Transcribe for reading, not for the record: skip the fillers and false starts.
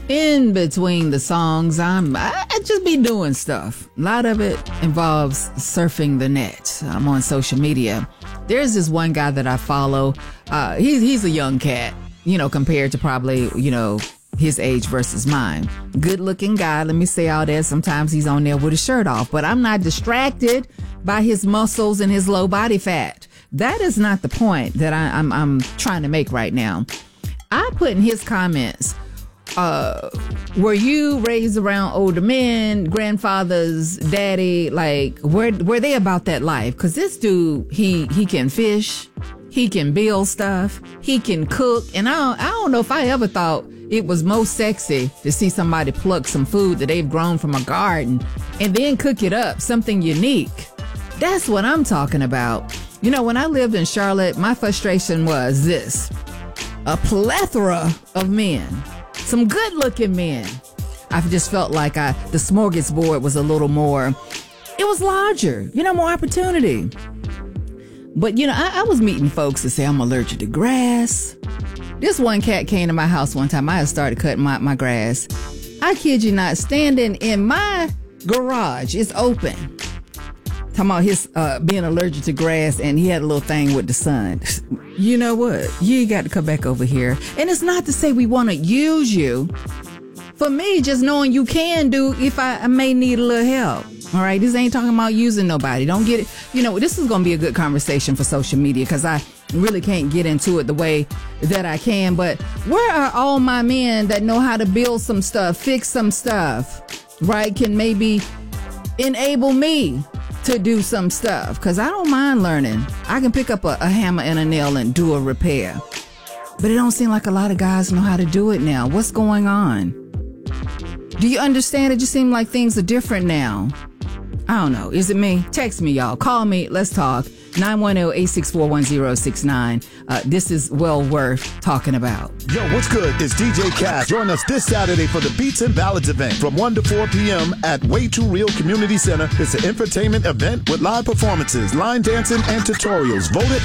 In between the songs, I just be doing stuff. A lot of it involves surfing the net. I'm on social media. There's this one guy that I follow. He's a young cat, compared to probably, his age versus mine. Good looking guy. Let me say all that. Sometimes he's on there with his shirt off, but I'm not distracted by his muscles and his low body fat. That is not the point that I'm trying to make right now. I put in his comments, were you raised around older men, grandfathers, daddy? Like, were they about that life? Because this dude, he can fish, he can build stuff, he can cook, and I don't know if I ever thought it was most sexy to see somebody pluck some food that they've grown from a garden and then cook it up, something unique. That's what I'm talking about. When I lived in Charlotte, my frustration was this: a plethora of men. Some good-looking men. I just felt like the smorgasbord was a little more, it was larger, more opportunity. But, I was meeting folks that say I'm allergic to grass. This one cat came to my house one time. I had started cutting my grass. I kid you not, standing in my garage, it's open. Talking about his being allergic to grass, and he had a little thing with the sun. You know what? You got to come back over here. And it's not to say we want to use you. For me, just knowing you can do if I may need a little help. All right? This ain't talking about using nobody. Don't get it. This is going to be a good conversation for social media because I really can't get into it the way that I can. But where are all my men that know how to build some stuff, fix some stuff, right? Can maybe enable me to do some stuff, because I don't mind learning. I can pick up a hammer and a nail and do a repair. But it don't seem like a lot of guys know how to do it now. What's going on? Do you understand? It just seems like things are different now. I don't know. Is it me? Text me, y'all. Call me. Let's talk. 910-864-1069. This is well worth talking about. Yo, what's good? It's DJ Cash. Join us this Saturday for the Beats and Ballads event from 1 to 4 p.m. at Way Too Real Community Center. It's an entertainment event with live performances, line dancing, and tutorials. Voted